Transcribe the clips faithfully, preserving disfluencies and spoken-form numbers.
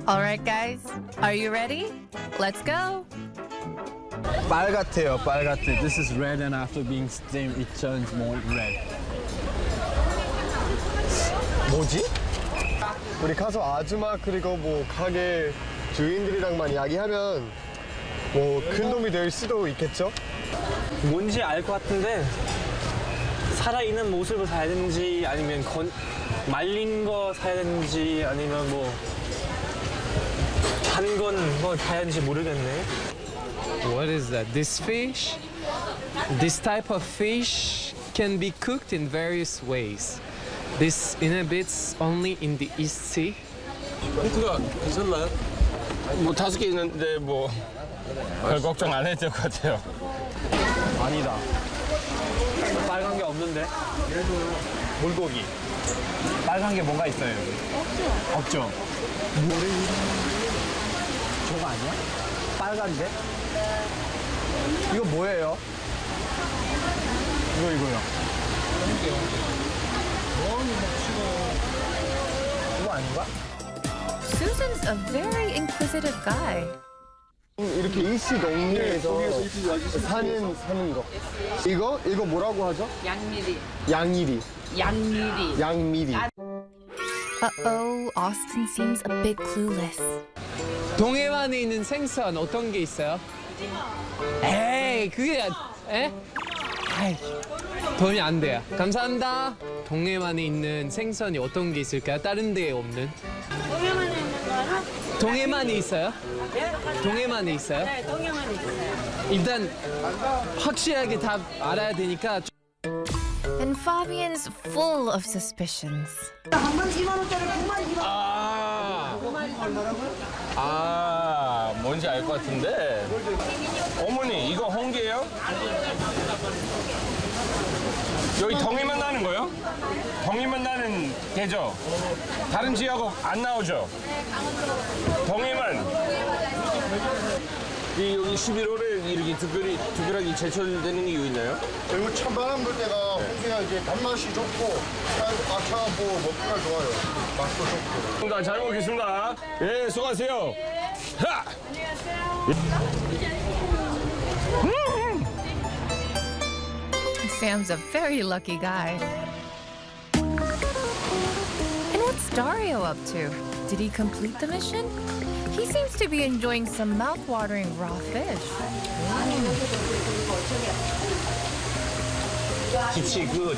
All right, guys, are you ready? Let's go. 빨갛대요, 빨갛대. This is red, and after being steamed, it turns more red. 뭐지? 우리 가서 아줌마 그리고 뭐 가게 주인들이랑만 이야기하면 뭐 큰 도움이 될 수도 있겠죠? 뭔지 알 것 같은데 살아있는 모습을 사야 되는지 아니면 건, 말린 거 사야 되는지 아니면 뭐 단 건 뭐 사야 되는지 모르겠네. What is that? This fish? This type of fish can be cooked in various ways. This inhabits only in the East Sea. 힌트가 괜찮나요? 뭐 다섯 개 있는데 뭐 별 걱정 안 해도 될 것 같아요. 아니다. 빨간 게 없는데? 물고기. 빨간 게 뭔가 있어요, 여기. 없죠? 없죠? 저거 아니야? 빨간데? 이거 뭐예요? 이거, 이거요. 이거 아닌가? Susan's a very inquisitive guy. 이렇게 일시 동네에서 사는 사는 거. 이거 이거 뭐라고 하죠? 양미리. 양이리. 양미리. 양미리. Uh-oh, Austin seems a bit clueless. 동해만에 있는 생선 어떤 게 있어요? 에이, 그게 에? 아이, 돈이 안 돼요. 감사합니다. 동해만에 있는 생선이 어떤 게 있을까요? 다른 데에 없는? 동해만에 있는 거는? 동해만에 있어요? 네? 동해만에 있어요? 네, 동해만에 있어요. 일단 확실하게 다 알아야 되니까. And Fabian's full of suspicions. 한 번 이만 원짜리 구만 이만 원. 아, 아, 뭔지 알 것 같은데. 어머니, 이거 홍게예요? 여기 동해만 나는 거요? 동해만 나는 게죠? 다른 지역은 안 나오죠? 동해만. 이 여기 십일월에 이렇게 특별히 특별하게 제철되는 이유 있나요? 그리고 찬바람 불 때가 홍게가 이제 단맛이 좋고 아차하고 먹기가 좋아요. 맛도 좋고. 자, 잘 먹겠습니다. 예, 수고하세요. 하! Sam's a very lucky guy. And what's Dario up to? Did he complete the mission? He seems to be enjoying some mouth-watering raw fish. Kitty good.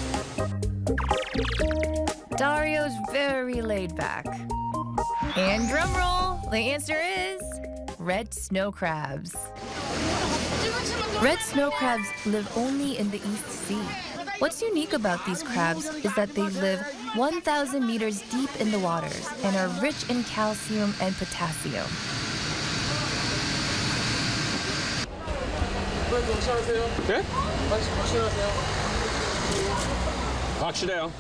Dario's very laid back. And drumroll, the answer is red snow crabs. Red snow crabs live only in the East Sea. What's unique about these crabs is that they live one thousand meters deep in the waters and are rich in calcium and potassium. 네? 확실해요.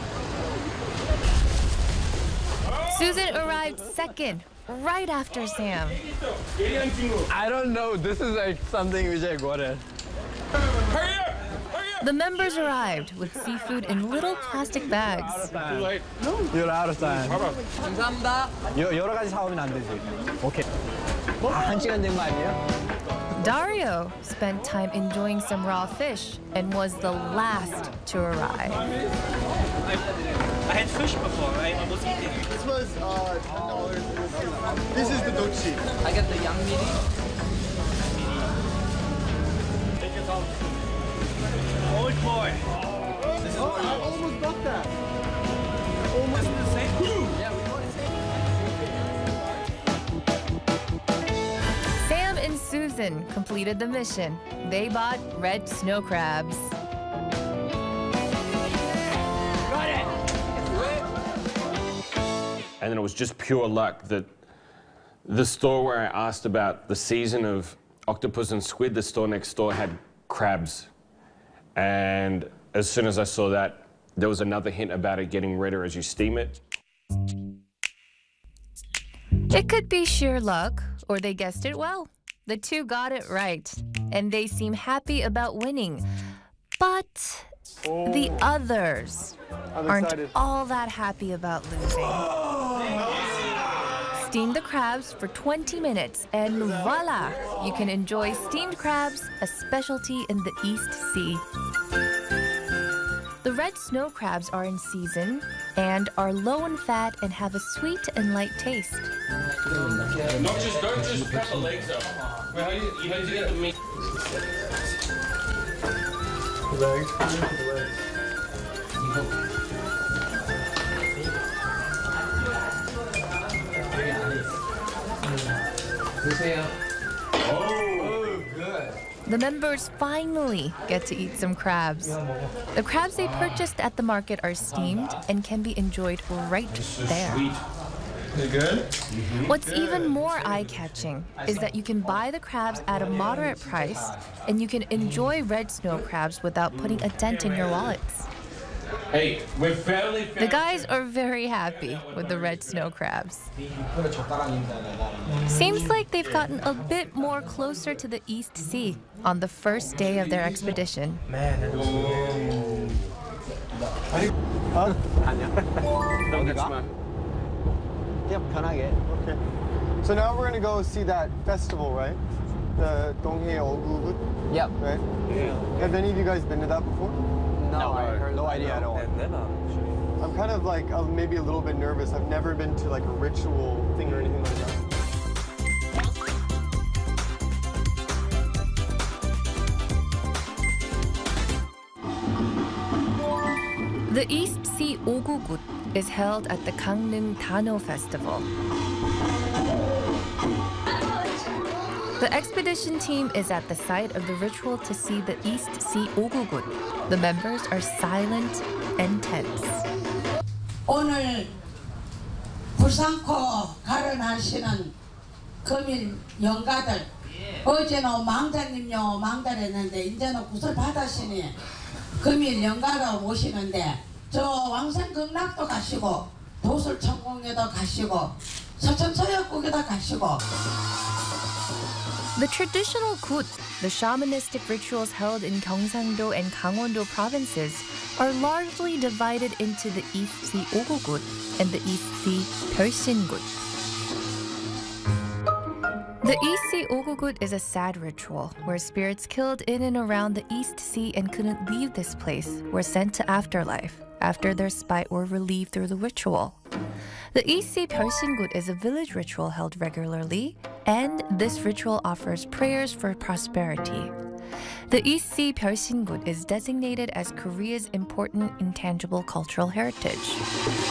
Susan arrived second, right after Sam. I don't know. This is like something which I got it. The members arrived with seafood in little plastic bags. You're out of time. 감사합니다. 여, 여러 가지 사오면 안 되지. 오케이. 아, 한 시간 된 거 아니에요? Dario spent time enjoying some raw fish and was the last to arrive. I had fish before, right? I was eating it. This was uh, ten dollars. This is the dochi. I got the 양미리. Old boy. Oh, I almost got that. Almost the same. Sam and Susan completed the mission. They bought red snow crabs. And then it was just pure luck that the store where I asked about the season of octopus and squid, the store next door had crabs. And as soon as I saw that, there was another hint about it getting redder as you steam it. It could be sheer luck, or they guessed it well. The two got it right, and they seem happy about winning. But Oh. the others I'm aren't excited. all that happy about losing. Steam the crabs for twenty minutes and voila! You can enjoy steamed crabs, a specialty in the East Sea. The red snow crabs are in season and are low in fat and have a sweet and light taste. Not just, don't just cut the legs up. Wait, how do you, how do you get the meat? legs, the legs. The members finally get to eat some crabs. The crabs they purchased at the market are steamed and can be enjoyed right there. You good? What's even more eye-catching is that you can buy the crabs at a moderate price and you can enjoy red snow crabs without putting a dent in your wallets. Hey, we're fairly... The guys are very happy with the red snow crabs. Seems like they've gotten a bit more closer to the East Sea on the first day of their expedition. Okay. So now we're gonna go see that festival, right? The Donghae Ogugut, Yep. right? Yeah. Have any of you guys been to that before? No, I heard No idea at all. I'm kind of like uh, maybe a little bit nervous. I've never been to like a ritual thing or anything like that. The East Sea Ogugut is held at the Gangneung Dano Festival. The expedition team is at the site of the ritual to see the East Sea Ogugut. The members are silent and tense. 오늘 부산코 가르나시는 금일 영가들 어제는 망자님요 망달했는데 이제는 구슬 받으시니 금일 영가로 모시는데 저 왕산 극락도 가시고 도술천공에도 가시고 서천서역국에도 가시고. The traditional gut, the shamanistic rituals held in Gyeongsang-do and Gangwon-do provinces, are largely divided into the East Sea Ogugut and the East Sea Pyeolsin-gut. The East Sea Ogugut is a sad ritual where spirits killed in and around the East Sea and couldn't leave this place were sent to afterlife after their spite were relieved through the ritual. The East Sea Pyeolsin-gut is a village ritual held regularly, and this ritual offers prayers for prosperity. The East Sea Pyeolsin-gut is designated as Korea's important intangible cultural heritage.